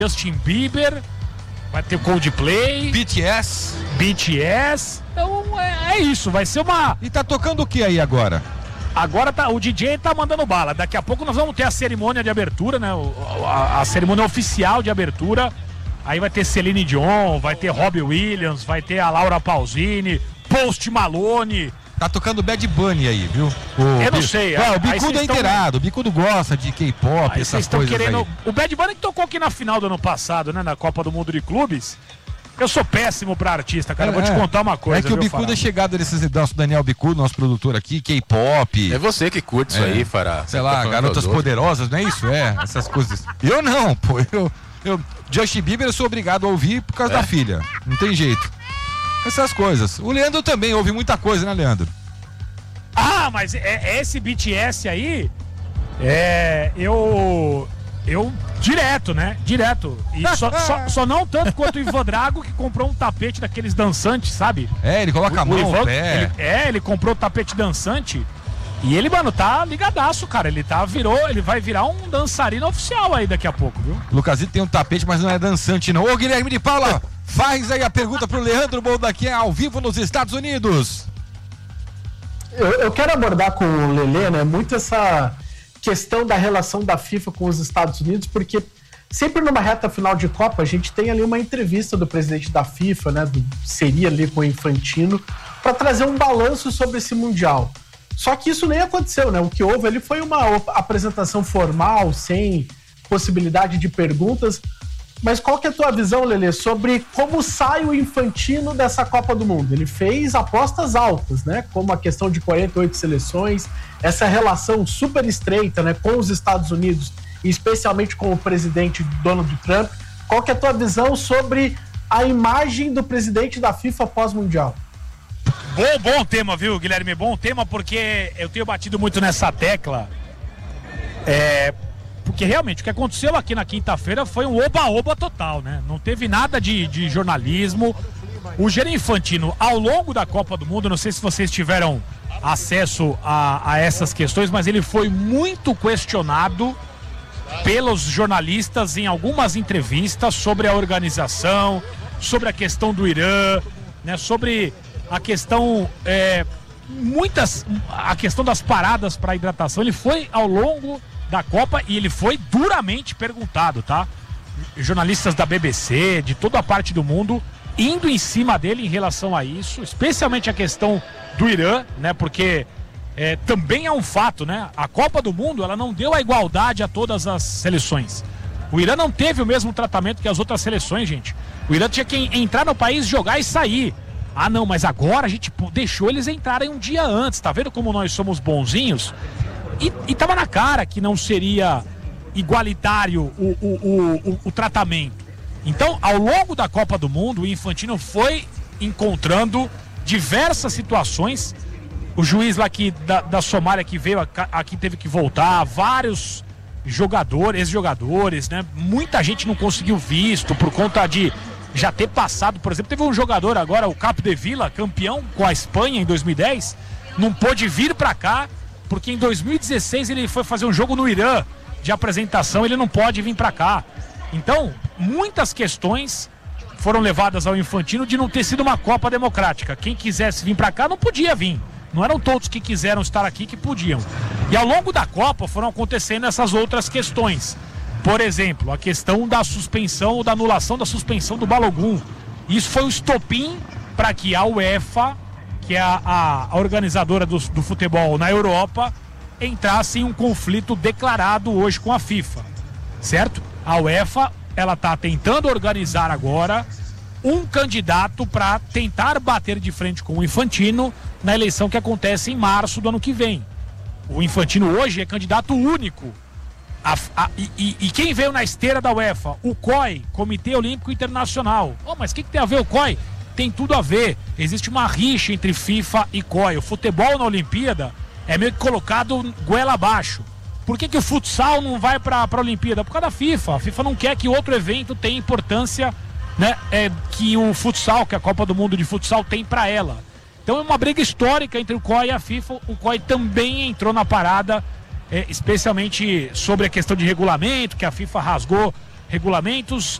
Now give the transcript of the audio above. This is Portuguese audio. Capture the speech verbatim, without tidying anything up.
Justin Bieber, vai ter Coldplay, B T S. B T S. Então é, é isso, vai ser uma... E tá tocando o que aí agora? Agora tá, o D J tá mandando bala. Daqui a pouco nós vamos ter a cerimônia de abertura, né? O, a, a cerimônia oficial de abertura. Aí vai ter Celine Dion, vai ter Robbie Williams, vai ter a Laura Pausini, Post Malone. Tá tocando Bad Bunny aí, viu? O Eu não Bi... sei. Ué, aí, o Bicudo é inteirado, o Bicudo gosta de K-pop, aí essas coisas querendo... aí. O Bad Bunny que tocou aqui na final do ano passado, né? Na Copa do Mundo de Clubes. Eu sou péssimo pra artista, cara. É, eu vou te contar uma coisa. É que o Bicudo é chegado desses nosso Daniel Bicudo, nosso produtor aqui, K-pop. É você que curte é. isso aí, Fará. Sei lá, Garotas Poderosas, não é isso? É, essas coisas. Eu não, pô. Eu, eu, Justin Bieber eu sou obrigado a ouvir por causa é. da filha. Não tem jeito. Essas coisas. O Leandro também ouve muita coisa, né, Leandro? Ah, mas é, esse B T S aí, é, eu, eu, direto, né, direto, e só, só, só não tanto quanto o Ivan Drago, que comprou um tapete daqueles dançantes, sabe? É, ele coloca o, a mão Ivan, no pé. Ele, é, ele comprou o tapete dançante, e ele, mano, tá ligadaço, cara, ele tá, virou, ele vai virar um dançarino oficial aí daqui a pouco, viu? Lucasito tem um tapete, mas não é dançante não. Ô, Guilherme de Paula, faz aí a pergunta pro Leandro Boldaquim ao vivo nos Estados Unidos. Eu, eu quero abordar com o Lelê, né, muito essa questão da relação da FIFA com os Estados Unidos, porque sempre numa reta final de Copa a gente tem ali uma entrevista do presidente da FIFA, né, do, seria ali com o Infantino, para trazer um balanço sobre esse Mundial. Só que isso nem aconteceu, né? O que houve ali foi uma apresentação formal, sem possibilidade de perguntas. Mas qual que é a tua visão, Lelê, sobre como sai o Infantino dessa Copa do Mundo? Ele fez apostas altas, né? Como a questão de quarenta e oito seleções, essa relação super estreita, né, com os Estados Unidos, e especialmente com o presidente Donald Trump. Qual que é a tua visão sobre a imagem do presidente da FIFA pós-mundial? Bom, bom tema, viu, Guilherme? Bom tema, porque eu tenho batido muito nessa tecla. É... Porque realmente o que aconteceu aqui na quinta-feira foi um oba-oba total, né? Não teve nada de, de jornalismo. O Gianni Infantino, ao longo da Copa do Mundo, não sei se vocês tiveram acesso a, a essas questões, mas ele foi muito questionado pelos jornalistas em algumas entrevistas sobre a organização, sobre a questão do Irã, né? Sobre a questão... É, muitas... A questão das paradas para hidratação. Ele foi ao longo da Copa e ele foi duramente perguntado, tá? Jornalistas da B B C, de toda a parte do mundo, indo em cima dele em relação a isso, especialmente a questão do Irã, né? Porque é, também é um fato, né? A Copa do Mundo, ela não deu a igualdade a todas as seleções. O Irã não teve o mesmo tratamento que as outras seleções, gente. O Irã tinha que entrar no país, jogar e sair. Ah, não, mas agora a gente deixou eles entrarem um dia antes, tá vendo como nós somos bonzinhos? E, e tava na cara que não seria igualitário o, o, o, o, o tratamento. Então, ao longo da Copa do Mundo, o Infantino foi encontrando diversas situações. O juiz lá aqui da, da Somália que veio aqui teve que voltar, vários jogadores, ex-jogadores, né? Muita gente não conseguiu visto por conta de já ter passado. Por exemplo, teve um jogador agora, o Capdevila, campeão com a Espanha em dois mil e dez, não pôde vir pra cá porque em dois mil e dezesseis ele foi fazer um jogo no Irã de apresentação, ele não pode vir pra cá. Então, muitas questões foram levadas ao Infantino de não ter sido uma Copa democrática. Quem quisesse vir pra cá não podia vir. Não eram todos que quiseram estar aqui que podiam. E ao longo da Copa foram acontecendo essas outras questões. Por exemplo, a questão da suspensão ou da anulação da suspensão do Balogun. Isso foi o estopim para que a UEFA, que é a, a, a organizadora do, do futebol na Europa, entrasse em um conflito declarado hoje com a FIFA, certo? A UEFA, ela está tentando organizar agora um candidato para tentar bater de frente com o Infantino na eleição que acontece em março do ano que vem. O Infantino hoje é candidato único. A, a, e, e quem veio na esteira da UEFA? O C O I, Comitê Olímpico Internacional. Oh, mas o que, que tem a ver o C O I? Tem tudo a ver. Existe uma rixa entre FIFA e C O I. O futebol na Olimpíada é meio que colocado goela abaixo. Por que, que o futsal não vai para a Olimpíada? Por causa da FIFA. A FIFA não quer que outro evento tenha importância, né, é, que o futsal, que a Copa do Mundo de futsal tem para ela. Então é uma briga histórica entre o C O I e a FIFA. O C O I também entrou na parada, é, especialmente sobre a questão de regulamento, que a FIFA rasgou regulamentos